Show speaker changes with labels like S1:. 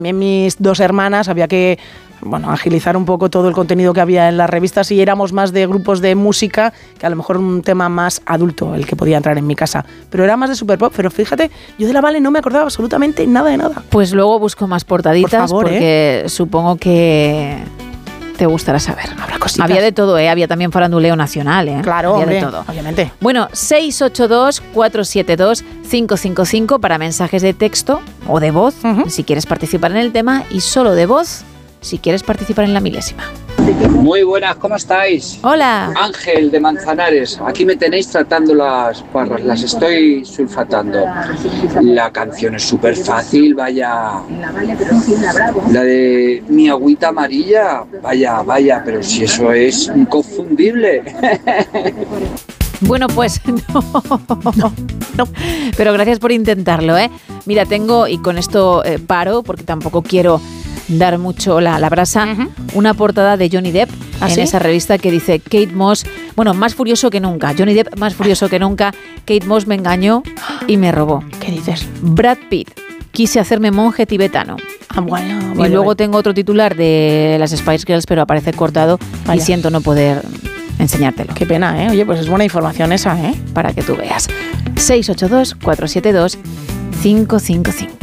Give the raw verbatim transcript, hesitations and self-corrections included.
S1: También mis dos hermanas, había que bueno, agilizar un poco todo el contenido que había en las revistas y éramos más de grupos de música que a lo mejor un tema más adulto el que podía entrar en mi casa. Pero era más de super pop, pero fíjate, yo de la Vale no me acordaba absolutamente nada de nada.
S2: Pues luego busco más portaditas, por favor, porque ¿eh? Supongo que te gustará saber.
S1: Habrá cositas.
S2: Había de todo, ¿eh? Había también faranduleo nacional, ¿eh?
S1: Claro,
S2: había
S1: hombre,
S2: de todo.
S1: Obviamente.
S2: Bueno, seis ocho dos, cuatro siete dos, cinco cinco cinco para mensajes de texto o de voz, uh-huh. si quieres participar en el tema, y solo de voz si quieres participar en la milésima.
S3: Muy buenas, ¿cómo estáis?
S2: Hola.
S3: Ángel de Manzanares, aquí me tenéis tratando las parras, las estoy sulfatando. La canción es súper fácil, vaya. La de Mi agüita amarilla, vaya, vaya, pero si eso es inconfundible.
S2: Bueno, pues no, no, no, pero gracias por intentarlo, ¿eh? Mira, tengo, y con esto eh, paro, porque tampoco quiero dar mucho la, la brasa, uh-huh. una portada de Johnny Depp ¿Ah, en sí? esa revista que dice Kate Moss, bueno, más furioso que nunca, Johnny Depp más furioso que nunca, Kate Moss me engañó y me robó.
S1: ¿Qué dices?
S2: Brad Pitt, quise hacerme monje tibetano.
S1: Ah, bueno,
S2: y
S1: bueno,
S2: luego
S1: bueno.
S2: tengo otro titular de las Spice Girls, pero aparece cortado. Vaya. Y siento no poder enseñártelo.
S1: Qué pena, ¿eh? Oye, pues es buena información esa, ¿eh?
S2: Para que tú veas. seis ocho dos, cuatro siete dos, cinco cinco cinco.